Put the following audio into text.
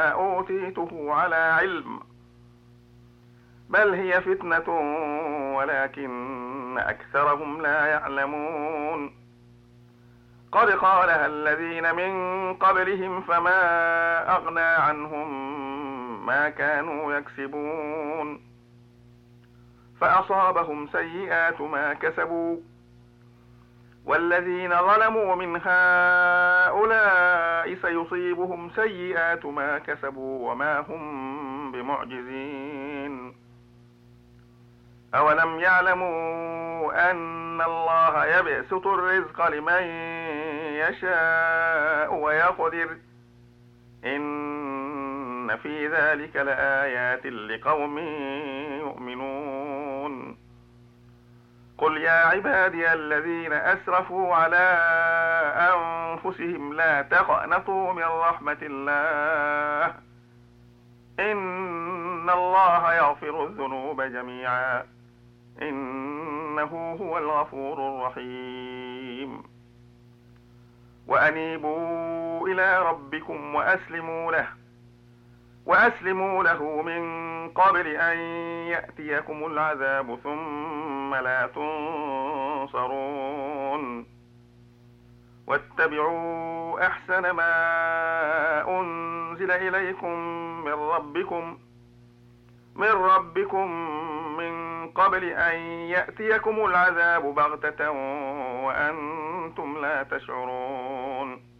أوتيته على علم بل هي فتنة ولكن أكثرهم لا يعلمون قد قالها الذين من قبلهم فما أغنى عنهم ما كانوا يكسبون فأصابهم سيئات ما كسبوا والذين ظلموا من هؤلاء سيصيبهم سيئات ما كسبوا وما هم بمعجزين أولم يعلموا أن الله يبسط الرزق لمن يشاء ويقدر إن في ذلك لآيات لقوم يؤمنون قل يا عبادي الذين أسرفوا على أنفسهم لا تقنطوا من رحمة الله إن الله يغفر الذنوب جميعا إنه هو الغفور الرحيم وأنيبوا إلى ربكم وأسلموا له من قبل أن يأتيكم العذاب ثم لا تنصرون واتبعوا أحسن ما أنزل إليكم من ربكم من قبل أن يأتيكم العذاب بغتة وأنتم لا تشعرون